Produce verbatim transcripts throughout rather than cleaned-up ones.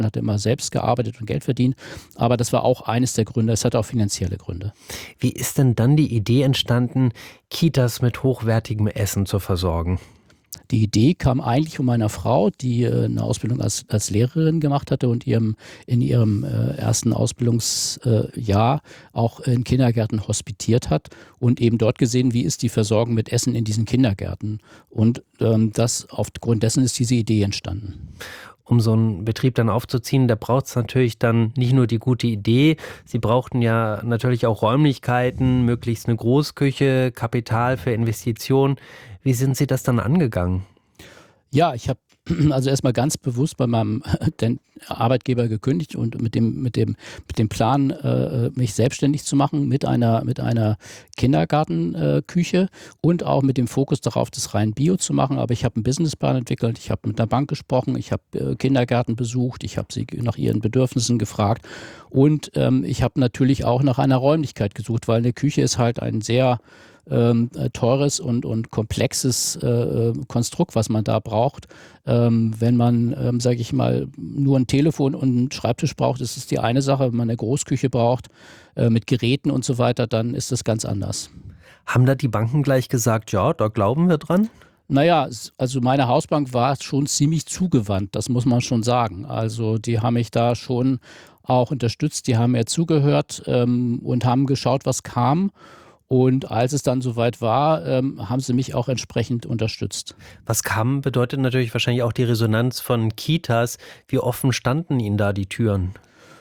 Hat immer selbst gearbeitet und Geld verdient. Aber das war auch eines der Gründe. Es hatte auch finanzielle Gründe. Wie ist denn dann die Idee entstanden, Kitas mit hochwertigem Essen zu versorgen? Die Idee kam eigentlich von meiner Frau, die äh, eine Ausbildung als, als Lehrerin gemacht hatte und ihrem, in ihrem äh, ersten Ausbildungsjahr äh, auch in Kindergärten hospitiert hat und eben dort gesehen, wie ist die Versorgung mit Essen in diesen Kindergärten. Und ähm, das aufgrund dessen ist diese Idee entstanden. Um so einen Betrieb dann aufzuziehen, da braucht es natürlich dann nicht nur die gute Idee, Sie brauchten ja natürlich auch Räumlichkeiten, möglichst eine Großküche, Kapital für Investitionen. Wie sind Sie das dann angegangen? Ja, ich habe also erstmal ganz bewusst bei meinem den Arbeitgeber gekündigt und mit dem, mit dem, mit dem Plan, äh, mich selbstständig zu machen mit einer, mit einer Kindergartenküche äh, und auch mit dem Fokus darauf, das rein Bio zu machen. Aber ich habe einen Businessplan entwickelt, ich habe mit einer Bank gesprochen, ich habe äh, Kindergärten besucht, ich habe sie nach ihren Bedürfnissen gefragt und ähm, ich habe natürlich auch nach einer Räumlichkeit gesucht, weil eine Küche ist halt ein sehr Ähm, teures und, und komplexes äh, Konstrukt, was man da braucht. Ähm, wenn man, ähm, sage ich mal, nur ein Telefon und einen Schreibtisch braucht, ist es die eine Sache. Wenn man eine Großküche braucht, äh, mit Geräten und so weiter, dann ist das ganz anders. Haben da die Banken gleich gesagt, ja, da glauben wir dran? Naja, also meine Hausbank war schon ziemlich zugewandt, das muss man schon sagen. Also die haben mich da schon auch unterstützt, die haben mir zugehört ähm, und haben geschaut, was kam. Und als es dann soweit war, ähm, haben sie mich auch entsprechend unterstützt. Was kam, bedeutet natürlich wahrscheinlich auch die Resonanz von Kitas. Wie offen standen Ihnen da die Türen?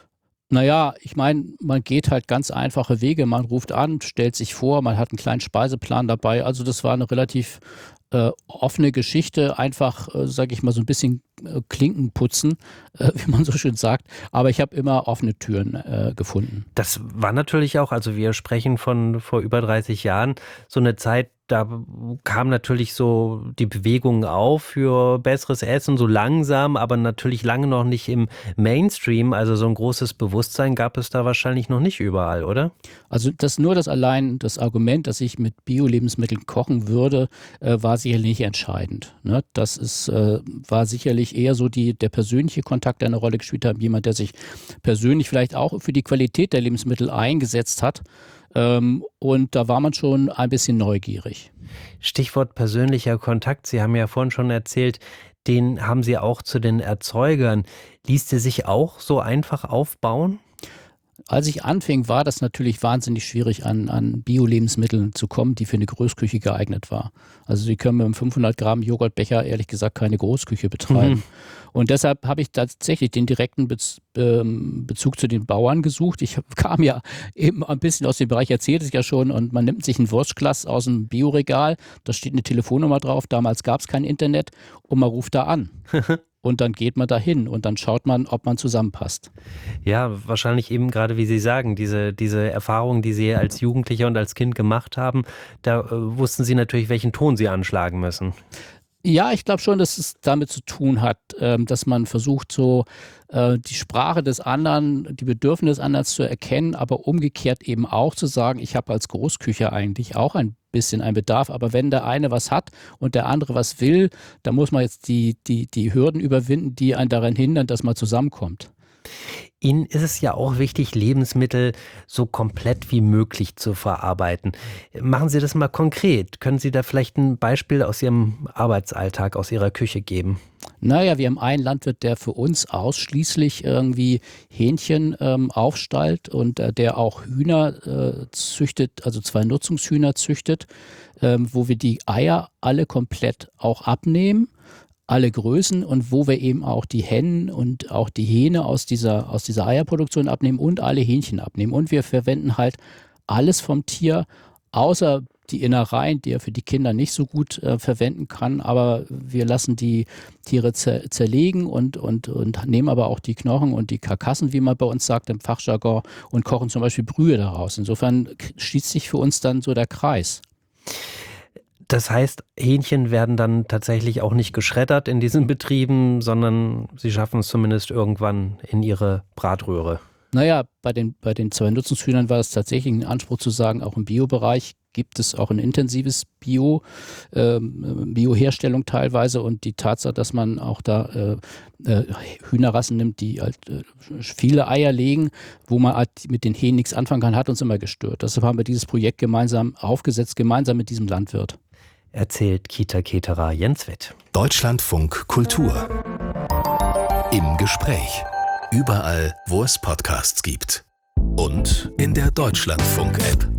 Naja, ich meine, man geht halt ganz einfache Wege. Man ruft an, stellt sich vor, man hat einen kleinen Speiseplan dabei. Also das war eine relativ äh, offene Geschichte. Einfach, äh, sage ich mal, so ein bisschen äh, Klinken putzen, äh, wie man so schön sagt. Aber ich habe immer offene Türen äh, gefunden. Das war natürlich auch, also wir sprechen von vor über dreißig Jahren, so eine Zeit, da kam natürlich so die Bewegung auf für besseres Essen, so langsam, aber natürlich lange noch nicht im Mainstream. Also so ein großes Bewusstsein gab es da wahrscheinlich noch nicht überall, oder? Also das nur das allein das Argument, dass ich mit Bio-Lebensmitteln kochen würde, äh, war sicherlich nicht entscheidend. Ne? Das ist, äh, war sicherlich eher so die, der persönliche Kontakt, der eine Rolle gespielt hat. Jemand, der sich persönlich vielleicht auch für die Qualität der Lebensmittel eingesetzt hat. Ähm, und da war man schon ein bisschen neugierig. Stichwort persönlicher Kontakt. Sie haben ja vorhin schon erzählt, den haben Sie auch zu den Erzeugern. Ließ der sich auch so einfach aufbauen? Als ich anfing, war das natürlich wahnsinnig schwierig, an, an Bio-Lebensmitteln zu kommen, die für eine Großküche geeignet war. Also Sie können mit einem fünfhundert Gramm Joghurtbecher ehrlich gesagt keine Großküche betreiben. Mhm. Und deshalb habe ich tatsächlich den direkten Bez, ähm, Bezug zu den Bauern gesucht. Ich kam ja eben ein bisschen aus dem Bereich, erzählt es ja schon, und man nimmt sich ein Wurstglas aus dem Bioregal, da steht eine Telefonnummer drauf, damals gab es kein Internet und man ruft da an. Und dann geht man da hin und dann schaut man, ob man zusammenpasst. Ja, wahrscheinlich eben gerade, wie Sie sagen, diese, diese Erfahrungen, die Sie als Jugendlicher und als Kind gemacht haben, da äh, wussten Sie natürlich, welchen Ton Sie anschlagen müssen. Ja, ich glaube schon, dass es damit zu tun hat, ähm, dass man versucht, so äh, die Sprache des anderen, die Bedürfnisse des anderen zu erkennen, aber umgekehrt eben auch zu sagen, ich habe als Großküche eigentlich auch ein bisschen einen Bedarf, aber wenn der eine was hat und der andere was will, dann muss man jetzt die, die, die Hürden überwinden, die einen daran hindern, dass man zusammenkommt. Ihnen ist es ja auch wichtig, Lebensmittel so komplett wie möglich zu verarbeiten. Machen Sie das mal konkret. Können Sie da vielleicht ein Beispiel aus Ihrem Arbeitsalltag, aus Ihrer Küche geben? Naja, wir haben einen Landwirt, der für uns ausschließlich irgendwie Hähnchen ähm, aufstallt und äh, der auch Hühner äh, züchtet, also zwei Nutzungshühner züchtet, ähm, wo wir die Eier alle komplett auch abnehmen. Alle Größen und wo wir eben auch die Hennen und auch die Hähne aus dieser, aus dieser Eierproduktion abnehmen und alle Hähnchen abnehmen. Und wir verwenden halt alles vom Tier, außer die Innereien, die er für die Kinder nicht so gut äh, verwenden kann. Aber wir lassen die Tiere zer zerlegen und, und, und nehmen aber auch die Knochen und die Karkassen, wie man bei uns sagt im Fachjargon, und kochen zum Beispiel Brühe daraus. Insofern schließt sich für uns dann so der Kreis. Das heißt, Hähnchen werden dann tatsächlich auch nicht geschreddert in diesen Betrieben, sondern sie schaffen es zumindest irgendwann in ihre Bratröhre. Naja, bei den, bei den zwei Nutzungshühnern war es tatsächlich ein Anspruch zu sagen, auch im Biobereich gibt es auch ein intensives Bio, äh, Bioherstellung teilweise und die Tatsache, dass man auch da äh, äh, Hühnerrassen nimmt, die halt äh, viele Eier legen, wo man halt mit den Hähnen nichts anfangen kann, hat uns immer gestört. Deshalb haben wir dieses Projekt gemeinsam aufgesetzt, gemeinsam mit diesem Landwirt. Erzählt Kita-Keterer Jens Witt. Deutschlandfunk Kultur. Im Gespräch. Überall, wo es Podcasts gibt. Und in der Deutschlandfunk-App.